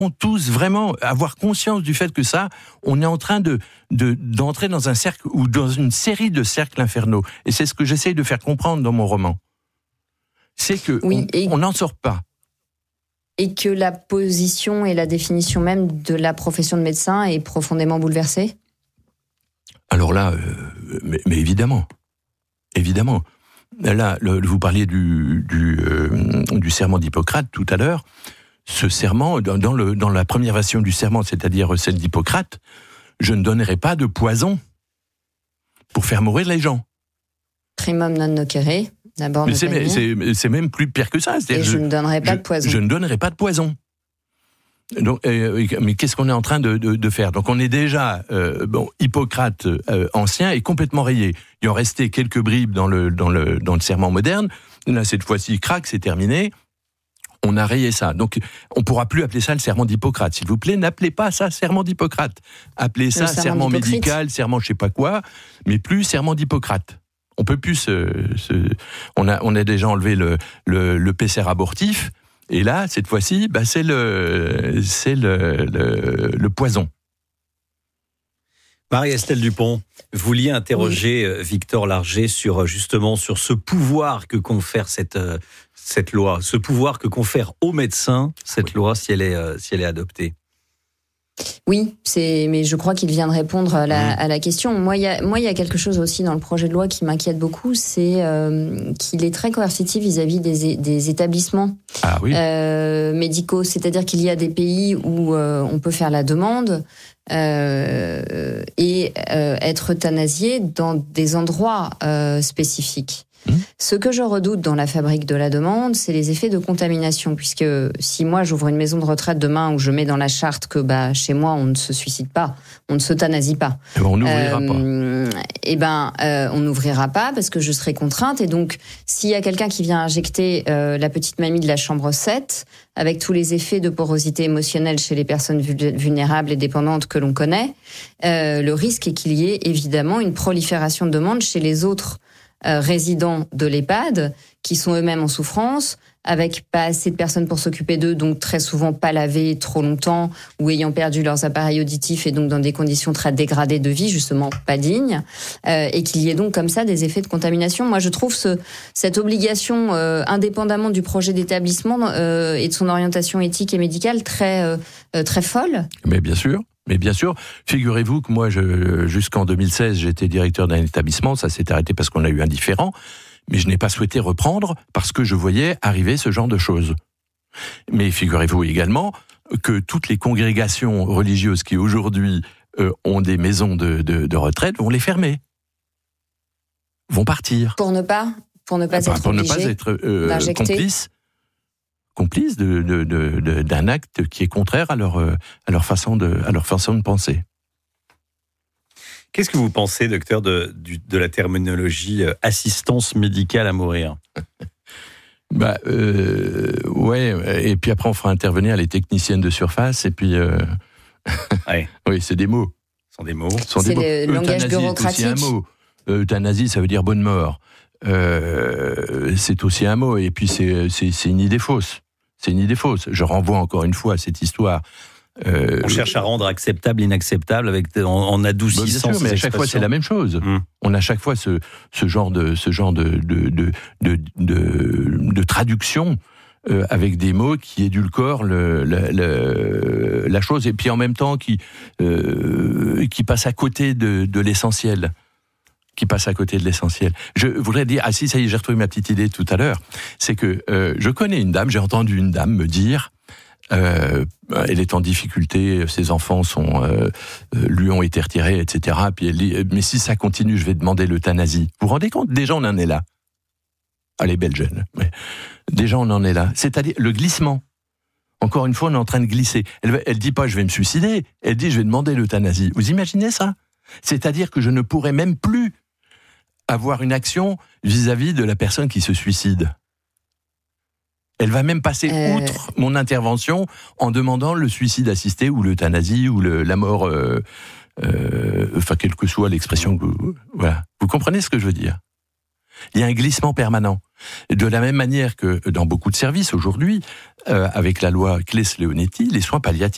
tous vraiment avoir conscience du fait que ça, on est en train d'entrer dans un cercle ou dans une série de cercles infernaux. Et c'est ce que j'essaye de faire comprendre dans mon roman. C'est que on n'en sort pas. Et que la position et la définition même de la profession de médecin est profondément bouleversée ? Alors là, mais évidemment. Évidemment. Là, vous parliez du serment d'Hippocrate tout à l'heure. Ce serment, dans la première version du serment, c'est-à-dire celle d'Hippocrate, je ne donnerai pas de poison pour faire mourir les gens. Primum non nocere, d'abord. Mais c'est même plus pire que ça. Et je ne donnerai pas de poison. Je ne donnerai pas de poison. Donc, mais qu'est-ce qu'on est en train de faire ? Donc on est déjà, Hippocrate ancien est complètement rayé. Il en restait quelques bribes dans le serment moderne. Là, cette fois-ci, crac, c'est terminé. On a rayé ça. Donc, on ne pourra plus appeler ça le serment d'Hippocrate. S'il vous plaît, n'appelez pas ça serment d'Hippocrate. Appelez ça serment médical, serment je sais pas quoi, mais plus serment d'Hippocrate. On peut plus on a déjà enlevé le PCR abortif, et là, cette fois-ci, c'est le poison. Marie-Estelle Dupont, vous vouliez interroger Victor Larger sur ce pouvoir que confère cette loi, ce pouvoir confère aux médecins cette loi si elle est adoptée. Oui, mais je crois qu'il vient de répondre à la question. Moi, il y a quelque chose aussi dans le projet de loi qui m'inquiète beaucoup, c'est qu'il est très coercitif vis-à-vis des établissements médicaux. C'est-à-dire qu'il y a des pays où on peut faire la demande et être euthanasié dans des endroits spécifiques. Ce que je redoute dans la fabrique de la demande, c'est les effets de contamination, puisque si moi j'ouvre une maison de retraite demain où je mets dans la charte que chez moi on ne se suicide pas, on ne s'euthanasie pas, on n'ouvrira pas. On n'ouvrira pas parce que je serai contrainte, et donc s'il y a quelqu'un qui vient injecter la petite mamie de la chambre 7 avec tous les effets de porosité émotionnelle chez les personnes vulnérables et dépendantes que l'on connaît, le risque est qu'il y ait évidemment une prolifération de demandes chez les autres résidents de l'EHPAD qui sont eux-mêmes en souffrance, avec pas assez de personnes pour s'occuper d'eux, donc très souvent pas lavés trop longtemps ou ayant perdu leurs appareils auditifs et donc dans des conditions très dégradées de vie, justement pas dignes, et qu'il y ait donc comme ça des effets de contamination. Moi, je trouve cette obligation, indépendamment du projet d'établissement et de son orientation éthique et médicale, très folle. Mais bien sûr, figurez-vous que moi, jusqu'en 2016, j'étais directeur d'un établissement, ça s'est arrêté parce qu'on a eu un différend, mais je n'ai pas souhaité reprendre parce que je voyais arriver ce genre de choses. Mais figurez-vous également que toutes les congrégations religieuses qui aujourd'hui ont des maisons de retraite vont les fermer, vont partir. Pour ne pas être complices d'un acte qui est contraire à leur façon de penser. Qu'est-ce que vous pensez, docteur, de la terminologie assistance médicale à mourir ? Et puis après on fera intervenir les techniciennes de surface, et puis oui, c'est des mots. Ce sont des mots. C'est le langage bureaucratique. C'est un mot. Euthanasie, ça veut dire bonne mort. C'est aussi un mot, et puis c'est une idée fausse. C'est une idée fausse. Je renvoie encore une fois à cette histoire. On cherche à rendre acceptable l'inacceptable en adoucissant. Bien sûr, mais à chaque fois c'est la même chose. On a à chaque fois ce genre de traduction avec des mots qui édulcorent la chose, et puis en même temps qui passent à côté de l'essentiel. Je voudrais dire, ça y est, j'ai retrouvé ma petite idée tout à l'heure, c'est que je connais une dame, j'ai entendu une dame me dire, elle est en difficulté, ses enfants lui ont été retirés, etc. Puis elle dit, mais si ça continue, je vais demander l'euthanasie. Vous vous rendez compte ? Déjà, on en est là. Elle est belle jeune, mais déjà, on en est là. C'est-à-dire le glissement. Encore une fois, on est en train de glisser. Elle dit pas, je vais me suicider. Elle dit, je vais demander l'euthanasie. Vous imaginez ça ? C'est-à-dire que je ne pourrai même plus avoir une action vis-à-vis de la personne qui se suicide. Elle va même passer outre mon intervention en demandant le suicide assisté ou l'euthanasie ou la mort, quelle que soit l'expression. Voilà. Vous comprenez ce que je veux dire ? Il y a un glissement permanent. De la même manière que dans beaucoup de services aujourd'hui, avec la loi Claes-Leonetti, les soins palliatifs